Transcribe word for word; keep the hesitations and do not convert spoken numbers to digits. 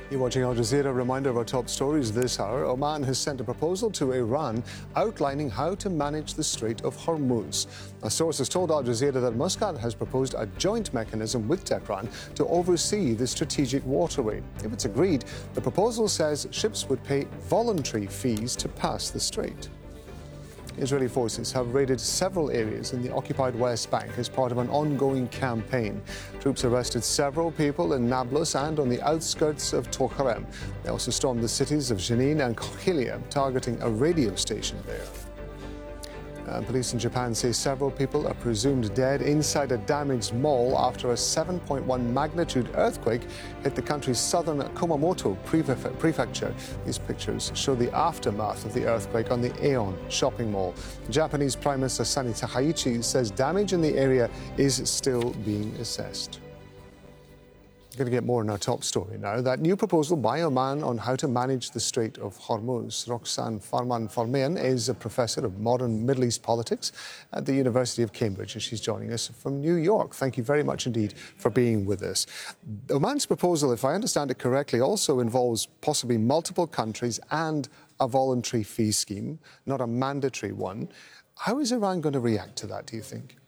You're watching Al Jazeera. Reminder of our top stories this hour. Oman has sent a proposal to Iran outlining how to manage the Strait of Hormuz. A source has told Al Jazeera that Muscat has proposed a joint mechanism with Tehran to oversee the strategic waterway. If it's agreed, the proposal says ships would pay voluntary fees to pass the strait. Israeli forces have raided several areas in the occupied West Bank as part of an ongoing campaign. Troops arrested several people in Nablus and on the outskirts of Tulkarem. They also stormed the cities of Jenin and Kochilia, targeting a radio station there. Uh, police in Japan say several people are presumed dead inside a damaged mall after a seven point one magnitude earthquake hit the country's southern Kumamoto prefecture. These pictures show the aftermath of the earthquake on the Aeon shopping mall. Japanese Prime Minister Sani Takaichi says damage in the area is still being assessed. We're going to get more in our top story now. That new proposal by Oman on how to manage the Strait of Hormuz. Roxanne Farman-Farmian is a professor of modern Middle East politics at the University of Cambridge, and she's joining us from New York. Thank you very much indeed for being with us. Oman's proposal, if I understand it correctly, also involves possibly multiple countries and a voluntary fee scheme, not a mandatory one. How is Iran going to react to that, do you think?